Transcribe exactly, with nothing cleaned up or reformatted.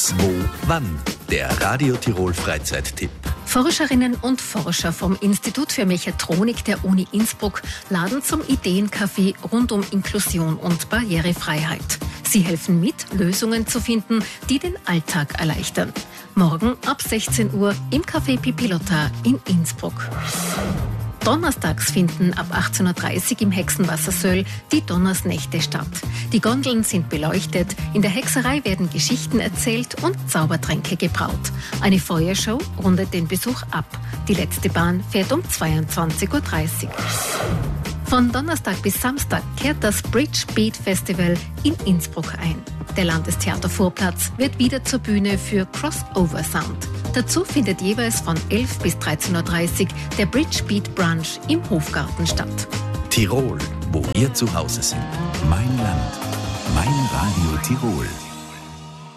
Was, Wo, Wann. Der Radio Tirol Freizeittipp. Forscherinnen und Forscher vom Institut für Mechatronik der Uni Innsbruck laden zum Ideencafé rund um Inklusion und Barrierefreiheit. Sie helfen mit, Lösungen zu finden, die den Alltag erleichtern. Morgen ab sechzehn Uhr im Café Pipilotta in Innsbruck. Donnerstags finden ab achtzehn Uhr dreißig im Hexenwassersöll die Donnersnächte statt. Die Gondeln sind beleuchtet, in der Hexerei werden Geschichten erzählt und Zaubertränke gebraut. Eine Feuershow rundet den Besuch ab. Die letzte Bahn fährt um zweiundzwanzig Uhr dreißig. Von Donnerstag bis Samstag kehrt das Bridge Beat Festival in Innsbruck ein. Der Landestheater-Vorplatz wird wieder zur Bühne für Crossover Sound. Dazu findet jeweils von elf bis dreizehn Uhr dreißig der Bridge Beat Brunch im Hofgarten statt. Tirol, wo wir zu Hause sind. Mein Land, mein Radio Tirol.